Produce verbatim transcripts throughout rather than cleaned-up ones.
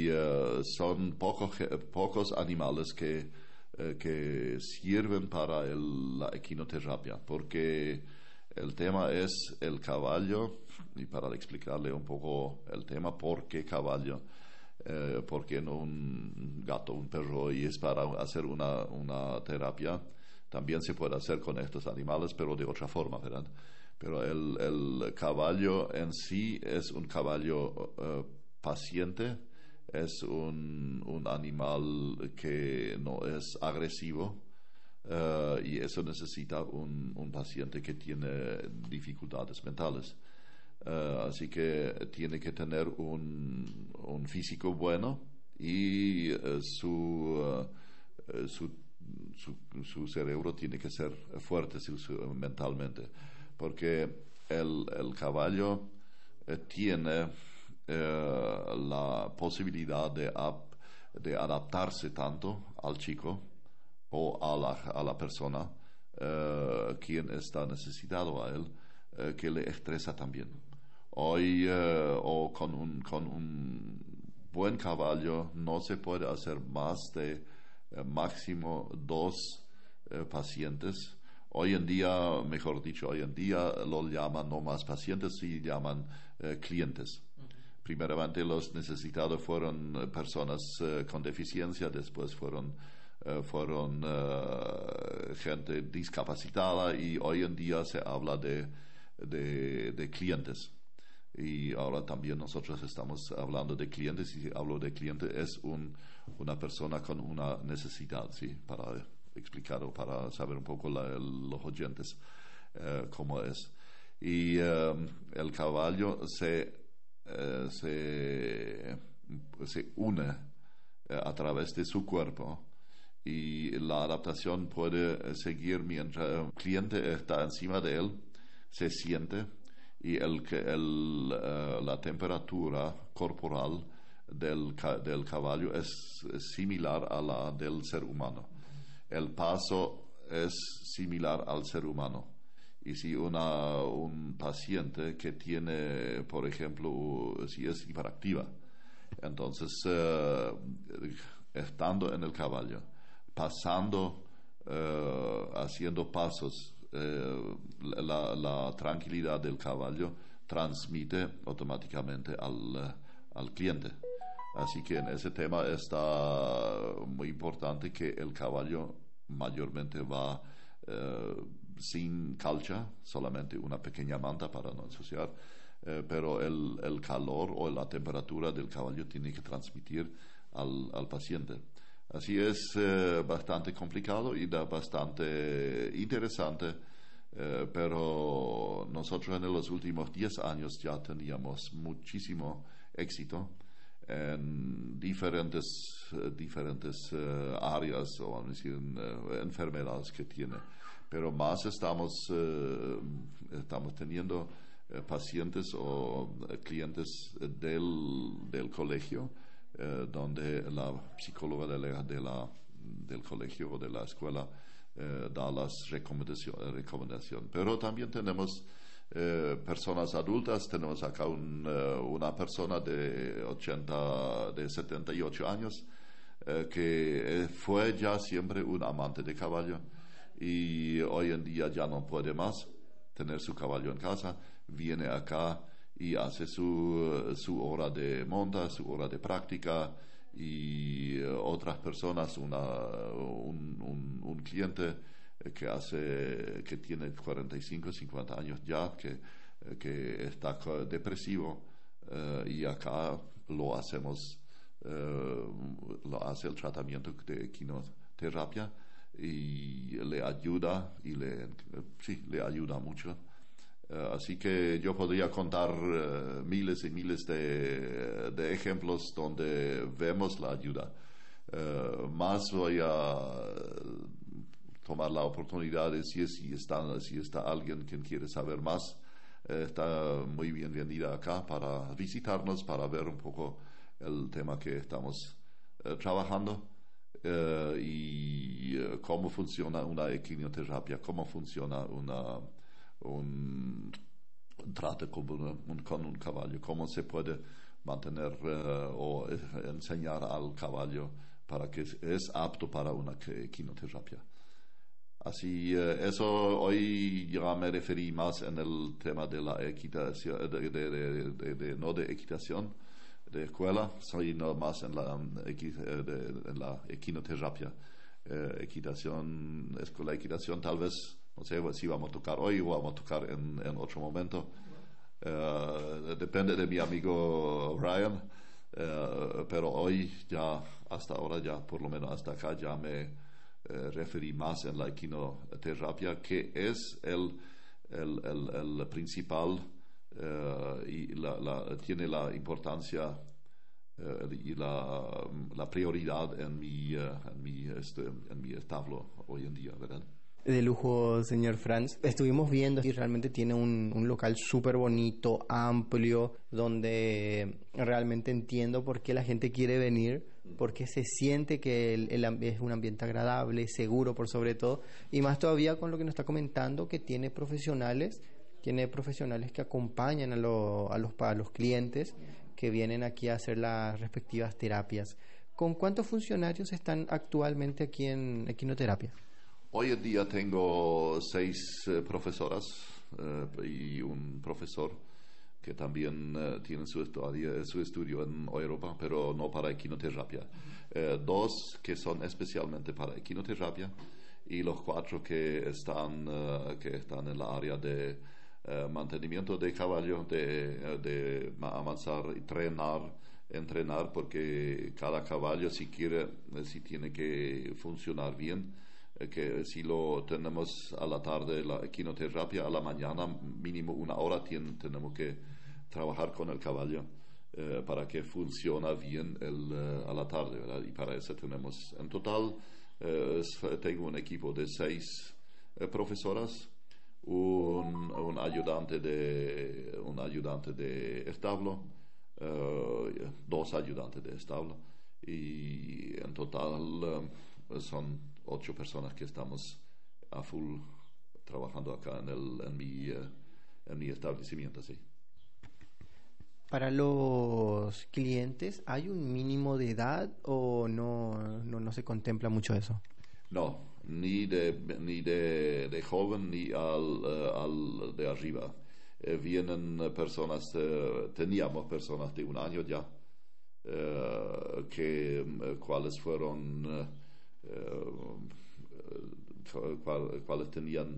y uh, son poco, pocos animales que, uh, que sirven para el, la equinoterapia, porque el tema es el caballo, y para explicarle un poco el tema, ¿por qué caballo? Eh, ¿Por qué no un gato, un perro? Y es para hacer una, una terapia. También se puede hacer con estos animales, pero de otra forma, ¿verdad? Pero el, el caballo en sí es un caballo uh, paciente, es un, un animal que no es agresivo. Uh, y eso necesita un, un paciente que tiene dificultades mentales. Uh, así que tiene que tener un, un físico bueno y uh, su, uh, su, su, su cerebro tiene que ser fuerte su, su, mentalmente, porque el, el caballo uh, tiene uh, la posibilidad de, ap, de adaptarse tanto al chico o a la, a la persona uh, quien está necesitado a él, uh, que le estresa también. Hoy uh, o con un, con un buen caballo no se puede hacer más de uh, máximo dos uh, pacientes. Hoy en día, mejor dicho, hoy en día lo llaman no más pacientes, sí llaman uh, clientes. Uh-huh. Primeramente los necesitados fueron uh, personas uh, con deficiencia, después fueron Uh, fueron uh, gente discapacitada y hoy en día se habla de, de, de clientes. Y ahora también nosotros estamos hablando de clientes, y si hablo de cliente es un, una persona con una necesidad, ¿sí? Para explicar o para saber un poco la, los oyentes uh, cómo es. Y um, el caballo se, uh, se, se une uh, a través de su cuerpo, y la adaptación puede seguir mientras el cliente está encima de él, se siente, y el, el, uh, la temperatura corporal del, del caballo es similar a la del ser humano. El paso es similar al ser humano. Y si una, un paciente que tiene, por ejemplo, si es hiperactiva, entonces uh, estando en el caballo, pasando, uh, haciendo pasos, uh, la, la tranquilidad del caballo transmite automáticamente al, al cliente. Así que en ese tema está muy importante que el caballo mayormente va uh, sin calcha, solamente una pequeña manta para no ensuciar, uh, pero el, el calor o la temperatura del caballo tiene que transmitir al, al paciente. Así es eh, bastante complicado y da bastante interesante, eh, pero nosotros en los últimos diez años ya teníamos muchísimo éxito en diferentes, eh, diferentes eh, áreas o vamos a decir, eh, enfermedades que tiene. Pero más estamos, eh, estamos teniendo eh, pacientes o eh, clientes del, del colegio, Eh, donde la psicóloga de la, de la, del colegio o de la escuela eh, da las recomendaciones. Recomendación. Pero también tenemos eh, personas adultas, tenemos acá un, eh, una persona de ochenta, de setenta y ocho años eh, que fue ya siempre un amante de caballo y hoy en día ya no puede más tener su caballo en casa, viene acá y hace su, su hora de monta, su hora de práctica, y uh, otras personas, una, un, un, un cliente que hace, que tiene cuarenta y cinco, cincuenta años ya, que, que está depresivo, uh, y acá lo hacemos, uh, lo hace el tratamiento de equinoterapia y le ayuda, y le, sí, le ayuda mucho. Uh, así que yo podría contar uh, miles y miles de, de ejemplos donde vemos la ayuda. Uh, más voy a tomar la oportunidad de decir si está, si está alguien quien quiere saber más, uh, está muy bienvenida acá para visitarnos, para ver un poco el tema que estamos uh, trabajando. Uh, y uh, cómo funciona una equinoterapia, cómo funciona una un, un trato con, un, con un caballo, cómo se puede mantener uh, o eh, enseñar al caballo para que es apto para una equinoterapia. Así, eh, eso hoy ya me referí más en el tema de la equitación, de, de, de, de, de, no de equitación, de escuela, sino más en la, de, en la equinoterapia. Eh, equitación, escuela de equitación, tal vez, no sé si vamos a tocar hoy o vamos a tocar en, en otro momento. Uh, depende de mi amigo Ryan, uh, pero hoy ya, hasta ahora ya, por lo menos hasta acá, ya me uh, referí más en la equinoterapia, que es el, el, el, el principal uh, y la, la, tiene la importancia uh, y la, la prioridad en mi, uh, en, mi, este, en mi establo hoy en día, ¿verdad? De lujo, señor Franz. Estuvimos viendo y realmente tiene un, un local súper bonito, amplio, donde realmente entiendo por qué la gente quiere venir, porque se siente que el, el es un ambiente agradable, seguro por sobre todo, y más todavía con lo que nos está comentando, que tiene profesionales, tiene profesionales que acompañan a, lo, a, los, a los clientes que vienen aquí a hacer las respectivas terapias. ¿Con cuántos funcionarios están actualmente aquí en Equinoterapia? Hoy en día tengo seis eh, profesoras eh, y un profesor que también eh, tiene su estudio, su estudio en Europa, pero no para equinoterapia. Eh, dos que son especialmente para equinoterapia y los cuatro que están, eh, que están en la área de eh, mantenimiento de caballo, de, de avanzar y entrenar, entrenar, porque cada caballo si quiere, si tiene que funcionar bien, que si lo tenemos a la tarde la equinoterapia, a la mañana mínimo una hora tiene, tenemos que trabajar con el caballo eh, para que funcione bien el, uh, a la tarde, ¿verdad? Y para eso tenemos en total eh, tengo un equipo de seis eh, profesoras, un, un ayudante de un ayudante de establo, eh, dos ayudantes de establo, y en total eh, son ocho personas que estamos a full trabajando acá en, el, en, mi, uh, en mi establecimiento, sí. Para los clientes, ¿hay un mínimo de edad o no, no, no se contempla mucho eso? No, ni de, ni de, de joven ni al, uh, al de arriba. Eh, vienen personas, uh, teníamos personas de un año ya, uh, que, uh, cuáles fueron... Uh, Uh, cual, cuales tenían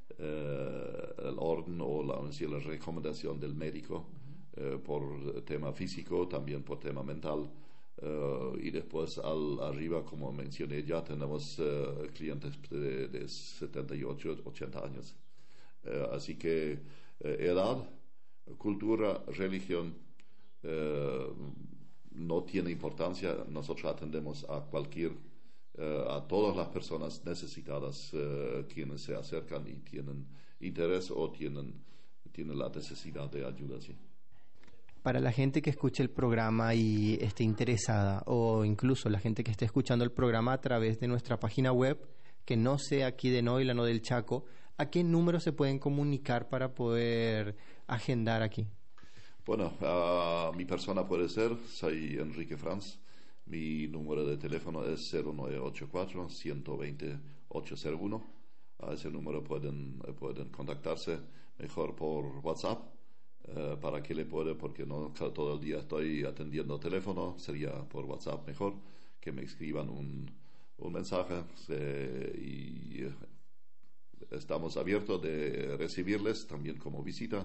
uh, el orden o la, la recomendación del médico uh, por tema físico, también por tema mental, uh, y después al, arriba, como mencioné ya, tenemos uh, clientes de, de setenta y ocho, ochenta años, uh, así que uh, edad, cultura, religión uh, no tiene importancia. Nosotros atendemos a cualquier Uh, a todas las personas necesitadas, uh, quienes se acercan y tienen interés o tienen, tienen la necesidad de ayuda, sí. Para la gente que escuche el programa y esté interesada, o incluso la gente que esté escuchando el programa a través de nuestra página web, que no sea aquí de Noila, no del Chaco, ¿a qué número se pueden comunicar para poder agendar aquí? Bueno, uh, mi persona puede ser, soy Enrique Franz. Mi número de teléfono es cero nueve ocho cuatro, uno dos cero, ocho cero uno. A ese número pueden, pueden contactarse mejor por WhatsApp, eh, para que le pueda, porque no todo el día estoy atendiendo teléfono, sería por WhatsApp mejor, que me escriban un, un mensaje eh, y estamos abiertos de recibirles también como visita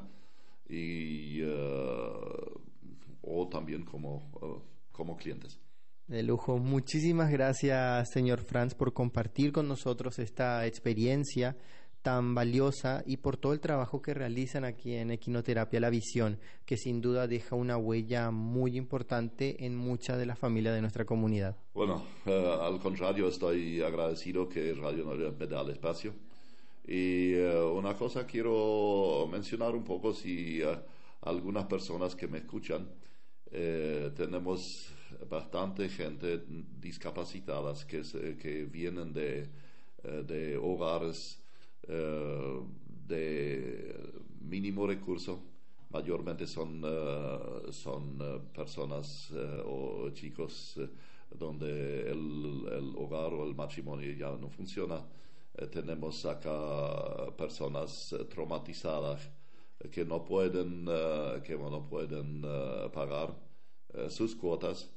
y uh, o también como, uh, como clientes. De lujo. Muchísimas gracias, señor Franz, por compartir con nosotros esta experiencia tan valiosa y por todo el trabajo que realizan aquí en Equinoterapia La Visión, que sin duda deja una huella muy importante en mucha de la familia de nuestra comunidad. Bueno, uh, al contrario, estoy agradecido que Radio Noria me da el espacio. Y uh, una cosa quiero mencionar un poco, si uh, algunas personas que me escuchan, Eh, tenemos bastante gente discapacitada que, que vienen de, de hogares eh, de mínimo recurso, mayormente son, uh, son uh, personas uh, o chicos uh, donde el, el hogar o el matrimonio ya no funciona. Uh, tenemos acá personas uh, traumatizadas uh, que no pueden, uh, que no pueden uh, pagar uh, sus cuotas,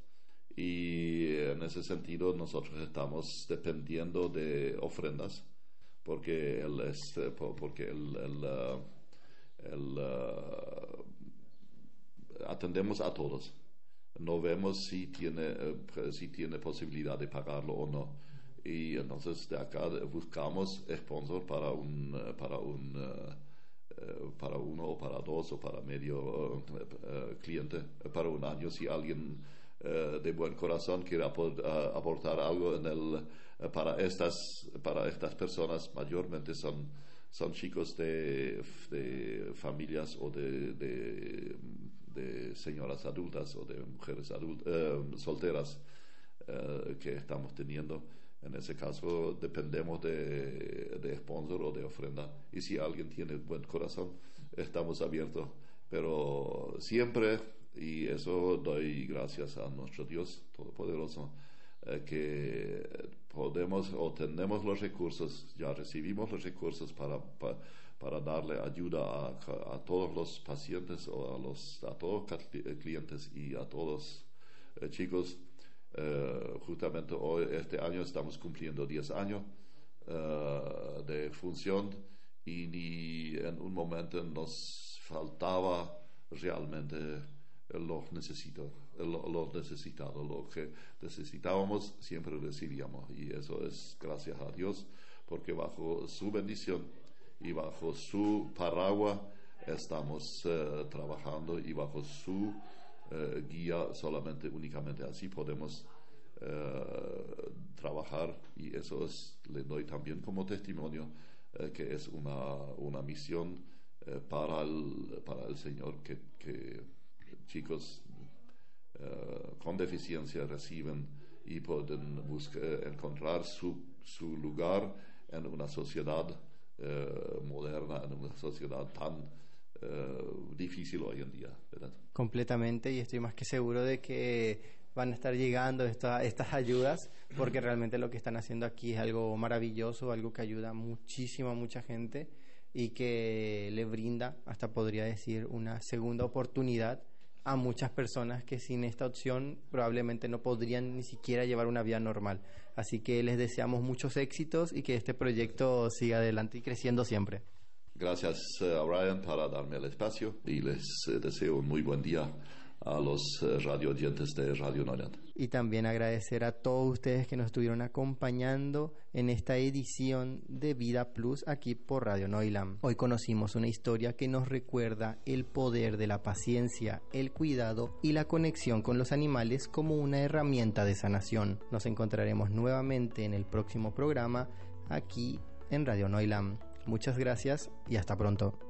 y en ese sentido nosotros estamos dependiendo de ofrendas, porque el, este, porque el, el, uh, el uh, atendemos a todos, no vemos si tiene uh, si tiene posibilidad de pagarlo o no, y entonces de acá buscamos sponsor para un para un uh, para uno o para dos o para medio uh, uh, cliente para un año, si alguien Uh, de buen corazón quiere apor, uh, aportar algo en el, uh, para estas para estas personas. Mayormente son son chicos de, de familias o de, de, de señoras adultas o de mujeres adultas, uh, solteras uh, que estamos teniendo. En ese caso dependemos de, de sponsor o de ofrenda, y si alguien tiene buen corazón estamos abiertos, pero siempre, y eso doy gracias a nuestro Dios Todopoderoso, eh, que podemos o tenemos los recursos, ya recibimos los recursos para, para, para darle ayuda a, a todos los pacientes o a, los, a todos los clientes y a todos eh, chicos. Eh, justamente hoy, este año, estamos cumpliendo diez años eh, de función, y ni en un momento nos faltaba realmente los necesito, los necesitados, lo que necesitábamos siempre recibíamos, y eso es gracias a Dios, porque bajo su bendición y bajo su paraguas estamos uh, trabajando, y bajo su uh, guía solamente, únicamente así podemos uh, trabajar, y eso es, le doy también como testimonio uh, que es una, una misión uh, para, el, para el Señor, que, que chicos uh, con deficiencia reciben y pueden buscar, encontrar su, su lugar en una sociedad uh, moderna, en una sociedad tan uh, difícil hoy en día, ¿verdad? Completamente, y estoy más que seguro de que van a estar llegando esta, estas ayudas, porque realmente lo que están haciendo aquí es algo maravilloso, algo que ayuda muchísimo a mucha gente y que le brinda, hasta podría decir, una segunda oportunidad a muchas personas que sin esta opción probablemente no podrían ni siquiera llevar una vida normal. Así que les deseamos muchos éxitos y que este proyecto siga adelante y creciendo siempre. Gracias a uh, Brian para darme el espacio, y les uh, deseo un muy buen día a los uh, radio oyentes de Radio Neuland. Y también agradecer a todos ustedes que nos estuvieron acompañando en esta edición de Vida Plus aquí por Radio Neuland. Hoy conocimos una historia que nos recuerda el poder de la paciencia, el cuidado y la conexión con los animales como una herramienta de sanación. Nos encontraremos nuevamente en el próximo programa aquí en Radio Neuland. Muchas gracias y hasta pronto.